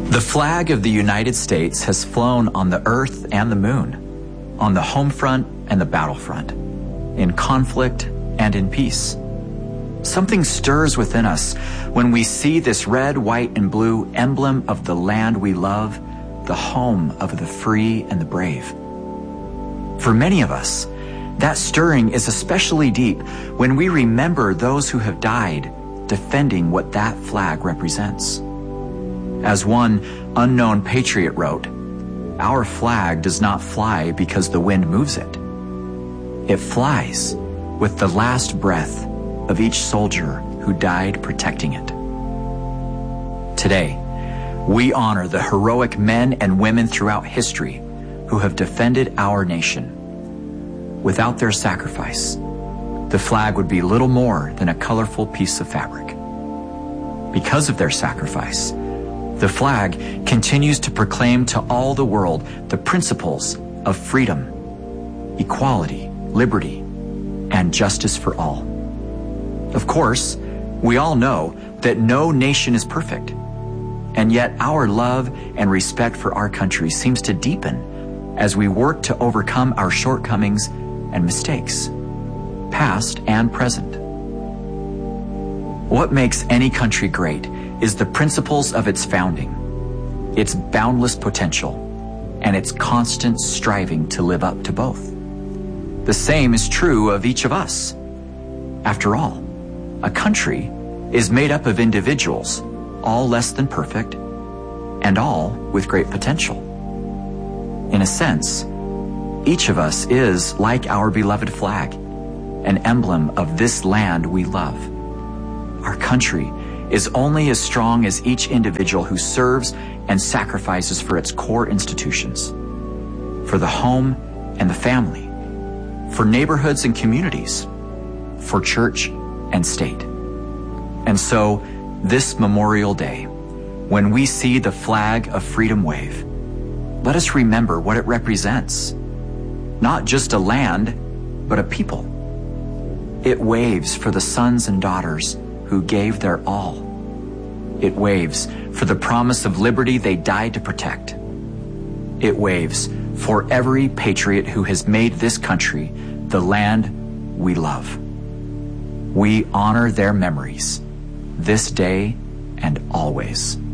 The flag of the United States has flown on the earth and the moon, on the home front and the battlefront, in conflict and in peace. Something stirs within us when we see this red, white, and blue emblem of the land we love, the home of the free and the brave. For many of us, that stirring is especially deep when we remember those who have died defending what that flag represents. As one unknown patriot wrote, "Our flag does not fly because the wind moves it. It flies with the last breath of each soldier who died protecting it." Today, we honor the heroic men and women throughout history who have defended our nation. Without their sacrifice, the flag would be little more than a colorful piece of fabric. Because of their sacrifice, the flag continues to proclaim to all the world the principles of freedom, equality, liberty, and justice for all. Of course, we all know that no nation is perfect, and yet our love and respect for our country seems to deepen as we work to overcome our shortcomings and mistakes, past and present. What makes any country great is the principles of its founding, its boundless potential, and its constant striving to live up to both. The same is true of each of us. After all, a country is made up of individuals, all less than perfect, and all with great potential. In a sense, each of us is like our beloved flag, an emblem of this land we love. Our country is only as strong as each individual who serves and sacrifices for its core institutions, for the home and the family, for neighborhoods and communities, for church and state. And so, this Memorial Day, when we see the flag of freedom wave, let us remember what it represents. Not just a land, but a people. It waves for the sons and daughters who gave their all. It waves for the promise of liberty they died to protect. It waves for every patriot who has made this country the land we love. We honor their memories this day and always.